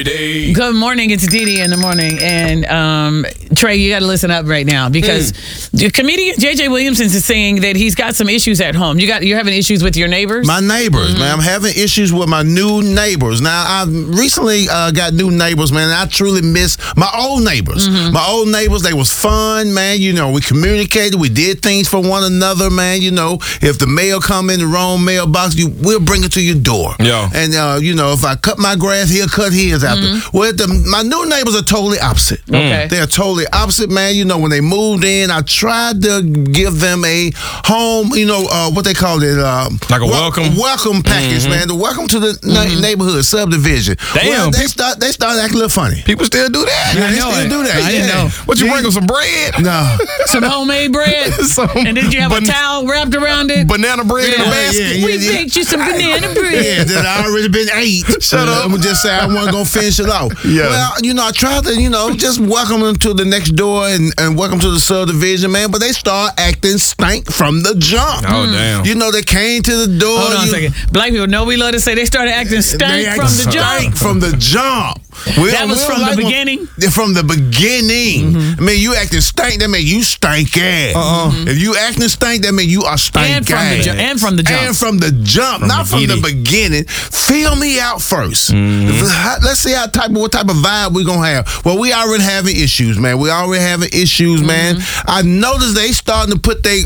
Good morning. It's Dee Dee in the morning. And Trey, you got to listen up right now because the comedian J.J. Williamson is saying that he's got some issues at home. You're having issues with your neighbors? My neighbors, man. I'm having issues with my new neighbors. Now, I recently got new neighbors, man. And I truly miss my old neighbors. My old neighbors, they was fun, man. You know, we communicated. We did things for one another, man. You know, if the mail come in the wrong mailbox, we'll bring it to your door. Yeah. And, you know, if I cut my grass, he'll cut his out. Well, my new neighbors are totally opposite. Okay. They're totally opposite, man. You know, when they moved in, I tried to give them a home, you know, what they call it. Like a welcome package, man. The welcome to the neighborhood subdivision. Damn. Well, they started acting a little funny. People still do that. Yeah, they still do that. I didn't know. What, you bring them some bread? No. Some homemade bread? And did you have a towel wrapped around it? Banana bread in a basket? We baked you some banana bread. Yeah, that I already been ate. Shut up. I'm going to just say I wasn't going to finish it off. Yeah. Well, you know, I tried to, you know, just welcome them to the next door and welcome to the subdivision, man. But they start acting stank from the jump. Oh, damn. You know, they came to the door. Hold on a second. Black people know we love to say they started acting stank from the jump. From the jump. That was from the beginning? From the beginning. I mean, you acting stank, that means you stank ass. If you acting stank, that means you are stank ass. And from the jump. And from the jump, not from the beginning. Feel me out first. Let's see what type of vibe we're going to have. Well, we already having issues, man. We already having issues, man. I noticed they starting to put they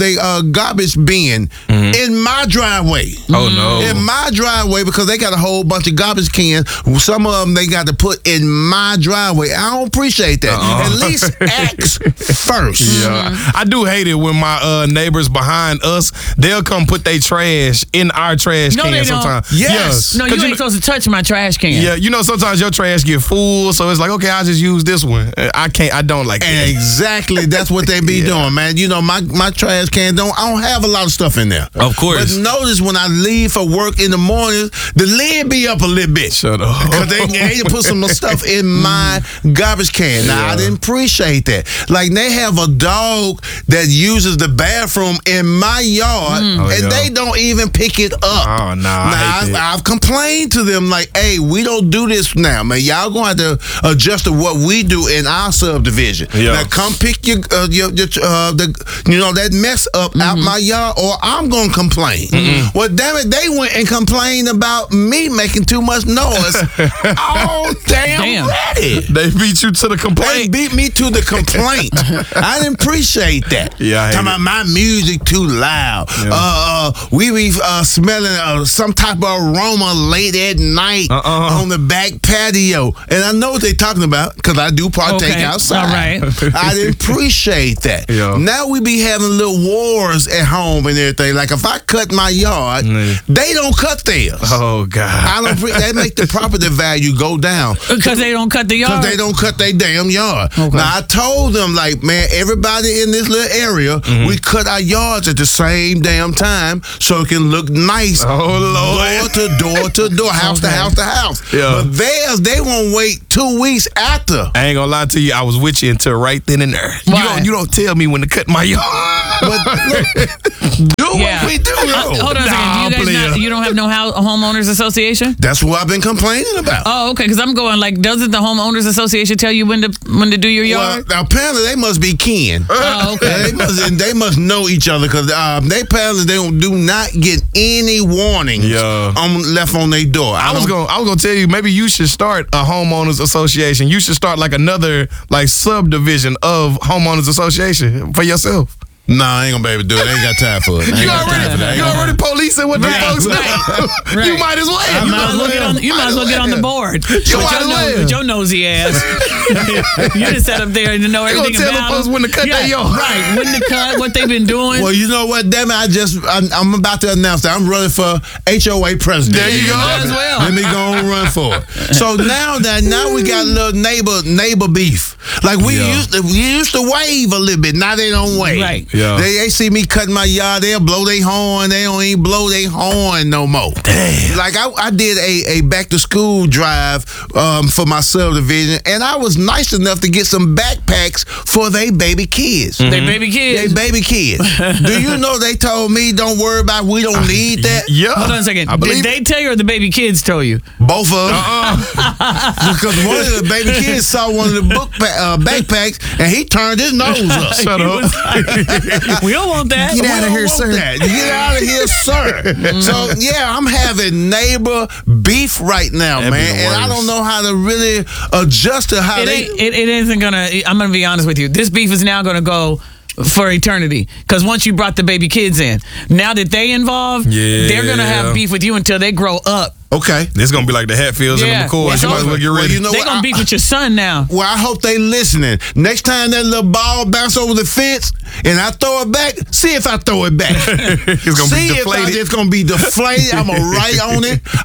garbage bin in my driveway. Oh, no. In my driveway, because they got a whole bunch of garbage cans. Some of them they got to put in my driveway. I don't appreciate that. At least ask first. Yeah. I do hate it when my neighbors behind us, they'll come put their trash in our trash can they sometimes. don't. Yes. No, you ain't supposed to touch my trash can. Yeah, you know, sometimes your trash get full, so it's like, okay, I'll just use this one. I don't like that. Exactly. That's what they be doing, man. You know, my trash can I don't have a lot of stuff in there. Of course. But notice when I leave for work in the morning, the lid be up a little bit. Shut up. Because they put some stuff in my garbage can. Now, I didn't appreciate that. Like, they have a dog that uses the bathroom in my yard, and they don't even pick it up. Oh, no. Now, I've complained to them, like, hey, we don't do this now, man. Y'all going to have to adjust to what we do in our subdivision. Yeah. Now, come pick your that mess up out my yard, or I'm going to complain. Well, damn it, they went and complained about me making too much noise. Oh, damn. Ready. They beat you to the complaint. They beat me to the complaint. I didn't appreciate that. Yeah, talking about my music too loud. Yeah. We be smelling some type of aroma late at night on the back patio. And I know what they're talking about because I do partake outside. All right. I didn't appreciate that. Yeah. Now we be having little wars at home and everything. Like if I cut my yard, they don't cut theirs. Oh, God. They make the property value go down. Because they don't cut the yard? Because they don't cut their damn yard. Okay. Now, I told them, like, man, everybody in this little area, we cut our yards at the same damn time so it can look nice. Oh, Lord. Door to door, house to house to house. Yeah. But theirs, they won't wait 2 weeks after. I ain't gonna lie to you, I was with you until right then and there. Why? You don't tell me when to cut my yard. But look, do what we do. Hold on a second. You don't have no homeowners association? That's what I've been complaining about. Oh, okay. Because I'm going like, doesn't the homeowners association tell you when to do your yard? Well, apparently they must be kin. Oh, okay. They must know each other because they apparently do not get any warnings left on their door. I was gonna tell you, maybe you should start a homeowners association. You should start like another subdivision of homeowners association for yourself. Nah, I ain't gonna be able to do it. I ain't got time for it. You already policing what the folks do. Right. You might as well. You might as well get on the board. With your nosy ass. You just sat up there and know everything about them. Tell the folks when to cut their yard. Right, when to cut, what they've been doing. Well, you know what? Damn it, I'm about to announce that I'm running for HOA president. There you go. As well. Let me go and run for it. So now we got a little neighbor beef. Like we used to wave a little bit. Now they don't wave. Right. Yeah. They see me cutting my yard. They'll blow their horn. They don't even blow their horn no more. Damn. Like I did a back to school drive for my subdivision, and I was nice enough to get some backpacks for they baby kids. They baby kids. They baby kids. Do you know they told me don't worry about we don't need that? Yeah. Hold on a second. I believe Did they tell you or the baby kids told you? Both of them. Because one of the baby kids saw one of the backpacks and he turned his nose up. Shut He up. was like, we don't want that. Get outta here, sir. Get out of here, sir. So, yeah, I'm having neighbor beef right now, That'd be man. the And I worst. don't know how to really adjust to how It isn't gonna. I'm gonna be honest with you. This beef is now gonna go for eternity. Because once you brought the baby kids in, now that they involved, they're gonna have beef with you until they grow up. Okay. This is gonna be like the Hatfields Yeah. and the McCoys. It's You might as well over. get ready. Well, you know They're what? gonna beef with your son now. Well, I hope they listening. Next time that little ball bounce over the fence and I throw it back, see if I throw it back. It's gonna see be deflated. if it's gonna be deflated. I'm gonna right on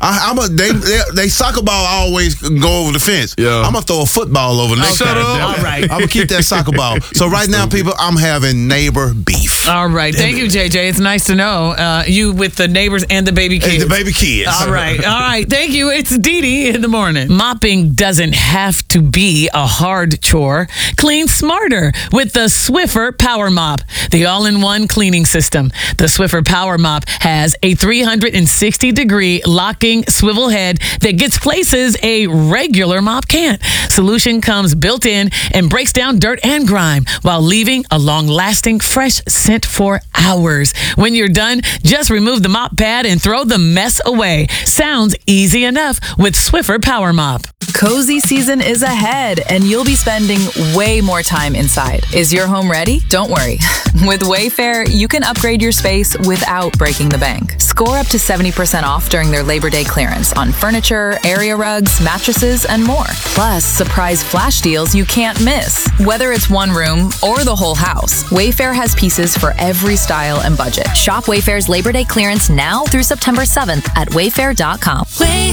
it. They soccer ball always go over the fence. Yeah. I'm gonna throw a football over next Okay. time. All right. I'm gonna keep that soccer ball. So right now, people, I'm having neighbor beef. All right. Thank you, JJ. It's nice to know you with the neighbors and the baby kids. Hey, the baby kids. All right. All right. Thank you. It's Dee Dee in the morning. Mopping doesn't have to be a hard chore. Clean smarter with the Swiffer Power Mop, the all-in-one cleaning system. The Swiffer Power Mop has a 360-degree locking swivel head that gets places a regular mop can't. Solution comes built in and breaks down dirt and grime while leaving a long-lasting fresh scent for hours. When you're done, just remove the mop pad and throw the mess away. Sounds easy enough with Swiffer Power Mop. Cozy season is ahead, and you'll be spending way more time inside. Is your home ready? Don't worry. With Wayfair, you can upgrade your space without breaking the bank. Score up to 70% off during their Labor Day clearance on furniture, area rugs, mattresses, and more. Plus, surprise flash deals you can't miss. Whether it's one room or the whole house, Wayfair has pieces for every style and budget. Shop Wayfair's Labor Day clearance now through September 7th at wayfair.com. Wayfair.